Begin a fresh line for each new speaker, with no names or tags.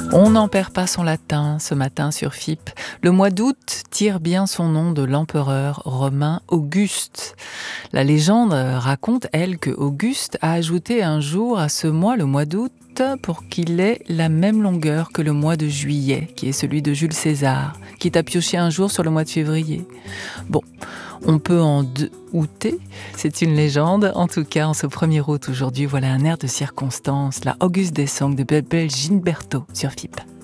On n'en perd pas son latin ce matin sur FIP. Le mois d'août tire bien son nom de l'empereur romain Auguste. La légende raconte, elle, que Auguste a ajouté un jour à ce mois, le mois d'août, pour qu'il ait la même longueur que le mois de juillet, qui est celui de Jules César, qui t'a pioché un jour sur le mois de février. Bon, on peut en outer, c'est une légende. En tout cas, en ce 1er août aujourd'hui, voilà un air de circonstance, la Auguste des Songs de Bebel Gilberto sur FIP.